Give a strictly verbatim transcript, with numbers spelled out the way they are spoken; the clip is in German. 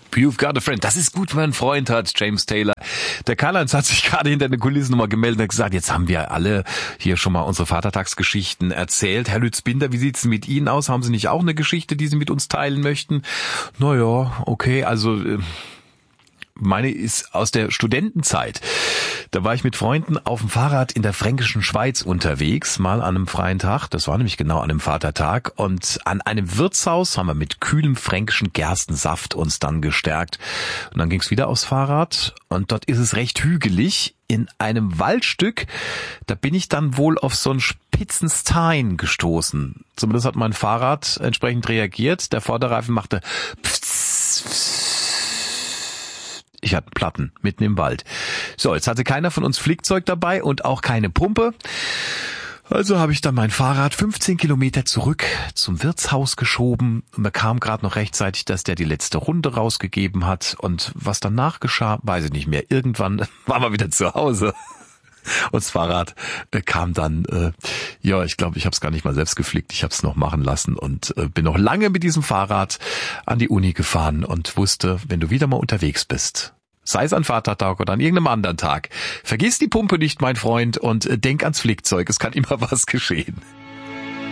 You've got a friend. Das ist gut, wenn man einen Freund hat, James Taylor. Der Karl-Heinz hat sich gerade hinter den Kulissen nochmal gemeldet und gesagt, jetzt haben wir alle hier schon mal unsere Vatertagsgeschichten erzählt. Herr Lütz-Binder, wie sieht's denn mit Ihnen aus? Haben Sie nicht auch eine Geschichte, die Sie mit uns teilen möchten? Naja, okay, also meine ist aus der Studentenzeit. Da war ich mit Freunden auf dem Fahrrad in der fränkischen Schweiz unterwegs, mal an einem freien Tag. Das war nämlich genau an einem Vatertag. Und an einem Wirtshaus haben wir mit kühlem fränkischen Gerstensaft uns dann gestärkt. Und dann ging's wieder aufs Fahrrad. Und dort ist es recht hügelig. In einem Waldstück, da bin ich dann wohl auf so einen spitzen Stein gestoßen. Zumindest hat mein Fahrrad entsprechend reagiert. Der Vorderreifen machte pfz, pfz. Ich hatte Platten mitten im Wald. So, jetzt hatte keiner von uns Flickzeug dabei und auch keine Pumpe. Also habe ich dann mein Fahrrad fünfzehn Kilometer zurück zum Wirtshaus geschoben. Und da kam gerade noch rechtzeitig, dass der die letzte Runde rausgegeben hat. Und was danach geschah, weiß ich nicht mehr. Irgendwann waren wir wieder zu Hause. Und das Fahrrad äh, kam dann, äh, ja, ich glaube, ich habe es gar nicht mal selbst geflickt. Ich habe es noch machen lassen und äh, bin noch lange mit diesem Fahrrad an die Uni gefahren und wusste, wenn du wieder mal unterwegs bist, sei es an Vatertag oder an irgendeinem anderen Tag, vergiss die Pumpe nicht, mein Freund, und äh, denk ans Flickzeug. Es kann immer was geschehen.